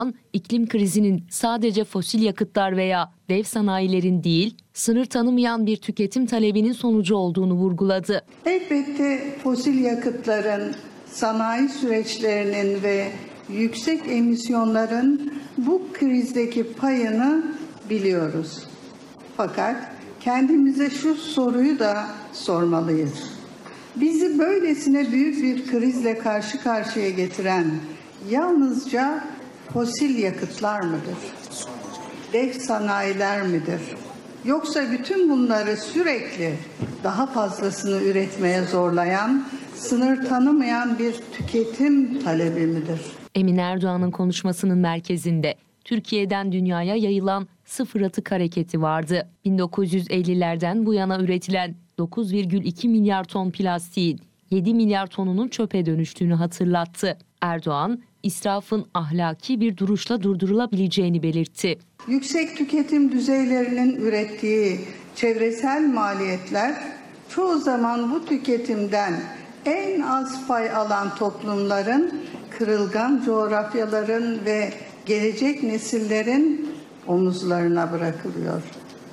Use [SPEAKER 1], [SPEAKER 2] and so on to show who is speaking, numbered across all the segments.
[SPEAKER 1] İklim krizinin sadece fosil yakıtlar veya dev sanayilerin değil, sınır tanımayan bir tüketim talebinin sonucu olduğunu vurguladı.
[SPEAKER 2] Elbette fosil yakıtların, sanayi süreçlerinin ve yüksek emisyonların bu krizdeki payını biliyoruz. Fakat kendimize şu soruyu da sormalıyız. Bizi böylesine büyük bir krizle karşı karşıya getiren yalnızca fosil yakıtlar mıdır? Dev sanayiler midir? Yoksa bütün bunları sürekli daha fazlasını üretmeye zorlayan, sınır tanımayan bir tüketim talebi midir?
[SPEAKER 1] Emin Erdoğan'ın konuşmasının merkezinde Türkiye'den dünyaya yayılan sıfır atık hareketi vardı. 1950'lerden bu yana üretilen 9,2 milyar ton plastiğin 7 milyar tonunun çöpe dönüştüğünü hatırlattı. Erdoğan, israfın ahlaki bir duruşla durdurulabileceğini belirtti.
[SPEAKER 2] Yüksek tüketim düzeylerinin ürettiği çevresel maliyetler çoğu zaman bu tüketimden en az pay alan toplumların, kırılgan coğrafyaların ve gelecek nesillerin omuzlarına bırakılıyor.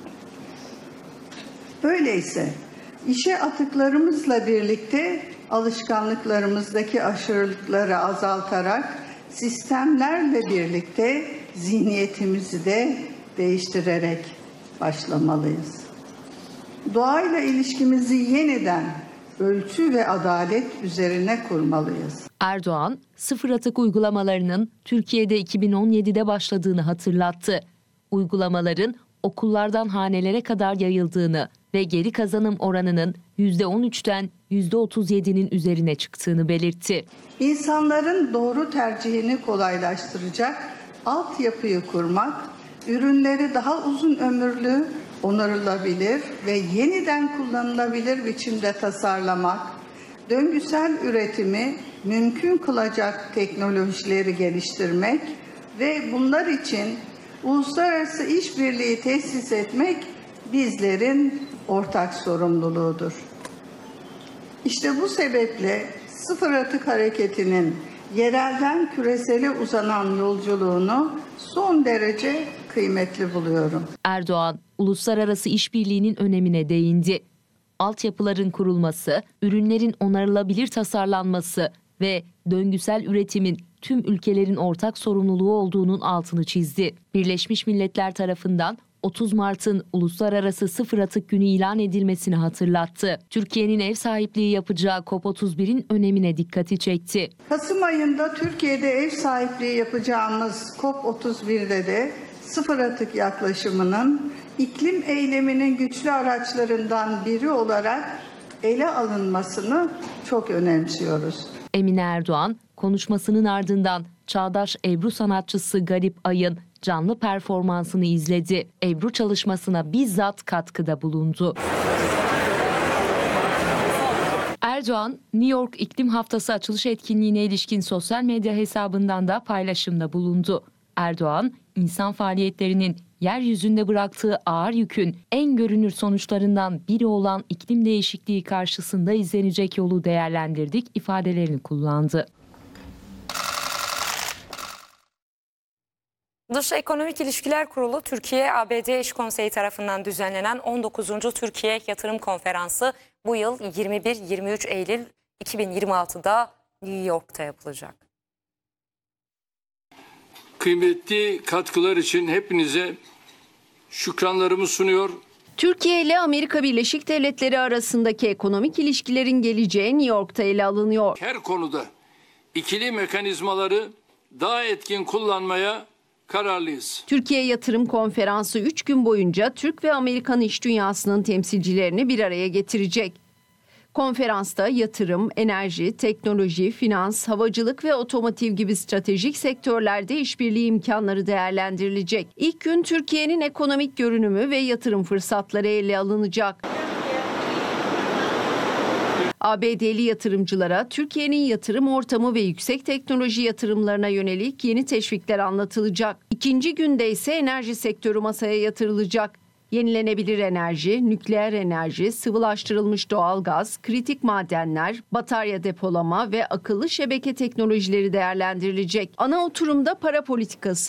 [SPEAKER 2] Öyleyse işe atıklarımızla birlikte alışkanlıklarımızdaki aşırılıkları azaltarak sistemlerle birlikte zihniyetimizi de değiştirerek başlamalıyız. Doğayla ilişkimizi yeniden ölçü ve adalet üzerine kurmalıyız.
[SPEAKER 1] Erdoğan, sıfır atık uygulamalarının Türkiye'de 2017'de başladığını hatırlattı. Uygulamaların okullardan hanelere kadar yayıldığını ve geri kazanım oranının %13'ten %37'nin üzerine çıktığını belirtti.
[SPEAKER 2] İnsanların doğru tercihini kolaylaştıracak altyapıyı kurmak, ürünleri daha uzun ömürlü, onarılabilir ve yeniden kullanılabilir biçimde tasarlamak, döngüsel üretimi mümkün kılacak teknolojileri geliştirmek ve bunlar için uluslararası işbirliği tesis etmek bizlerin ortak sorumluluğudur. İşte bu sebeple sıfır atık hareketinin yerelden küresele uzanan yolculuğunu son derece kıymetli buluyorum.
[SPEAKER 1] Erdoğan, uluslararası işbirliğinin önemine değindi. Altyapıların kurulması, ürünlerin onarılabilir tasarlanması ve döngüsel üretimin tüm ülkelerin ortak sorumluluğu olduğunun altını çizdi. Birleşmiş Milletler tarafından 30 Mart'ın Uluslararası Sıfır Atık Günü ilan edilmesini hatırlattı. Türkiye'nin ev sahipliği yapacağı COP31'in önemine dikkati çekti.
[SPEAKER 2] Kasım ayında Türkiye'de ev sahipliği yapacağımız COP31'de de sıfır atık yaklaşımının iklim eyleminin güçlü araçlarından biri olarak ele alınmasını çok önemsiyoruz.
[SPEAKER 1] Emine Erdoğan konuşmasının ardından çağdaş Ebru sanatçısı Garip Ay'ın canlı performansını izledi. Ebru çalışmasına bizzat katkıda bulundu. Erdoğan, New York İklim Haftası açılış etkinliğine ilişkin sosyal medya hesabından da paylaşımda bulundu. Erdoğan, insan faaliyetlerinin yeryüzünde bıraktığı ağır yükün en görünür sonuçlarından biri olan iklim değişikliği karşısında izlenecek yolu değerlendirdik ifadelerini kullandı.
[SPEAKER 3] Dış Ekonomik İlişkiler Kurulu, Türkiye-ABD Eş Konseyi tarafından düzenlenen 19. Türkiye Yatırım Konferansı bu yıl 21-23 Eylül 2026'da New York'ta yapılacak.
[SPEAKER 4] Kıymetli katkılar için hepinize şükranlarımı sunuyor.
[SPEAKER 5] Türkiye ile Amerika Birleşik Devletleri arasındaki ekonomik ilişkilerin geleceği New York'ta ele alınıyor.
[SPEAKER 4] Her konuda ikili mekanizmaları daha etkin kullanmaya kararlıyız.
[SPEAKER 5] Türkiye Yatırım Konferansı 3 gün boyunca Türk ve Amerikan iş dünyasının temsilcilerini bir araya getirecek. Konferansta yatırım, enerji, teknoloji, finans, havacılık ve otomotiv gibi stratejik sektörlerde işbirliği imkanları değerlendirilecek. İlk gün Türkiye'nin ekonomik görünümü ve yatırım fırsatları ele alınacak. ABD'li yatırımcılara Türkiye'nin yatırım ortamı ve yüksek teknoloji yatırımlarına yönelik yeni teşvikler anlatılacak. İkinci günde ise enerji sektörü masaya yatırılacak. Yenilenebilir enerji, nükleer enerji, sıvılaştırılmış doğalgaz, kritik madenler, batarya depolama ve akıllı şebeke teknolojileri değerlendirilecek. Ana oturumda para politikası,